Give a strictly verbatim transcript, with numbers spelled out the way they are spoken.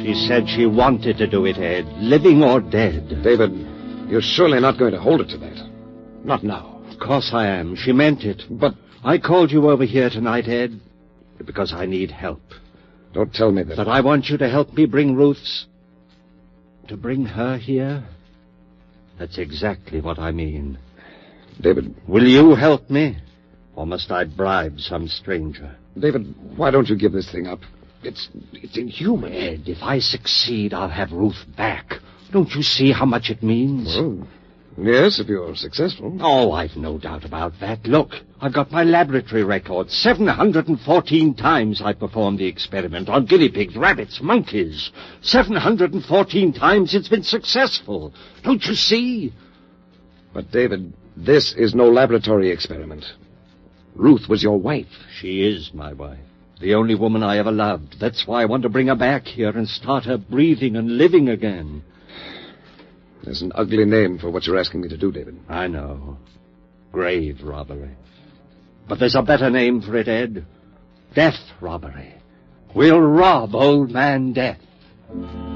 She said she wanted to do it, Ed, living or dead. David, you're surely not going to hold her to that. Not now. Of course I am. She meant it. But I called you over here tonight, Ed, because I need help. don't tell me that... That I want you to help me bring Ruth's... To bring her here? That's exactly what I mean. David... Will you help me? Or must I bribe some stranger? David, why don't you give this thing up? It's it's inhuman. Ed, if I succeed, I'll have Ruth back. Don't you see how much it means? Well, yes, if you're successful. Oh, I've no doubt about that. Look, I've got my laboratory record. seven hundred fourteen times I performed the experiment on guinea pigs, rabbits, monkeys. seven hundred fourteen times it's been successful. Don't you see? But, David, this is no laboratory experiment. Ruth was your wife. She is my wife. The only woman I ever loved. That's why I want to bring her back here and start her breathing and living again. There's an ugly name for what you're asking me to do, David. I know. Grave robbery. But there's a better name for it, Ed. Death robbery. We'll rob old man Death.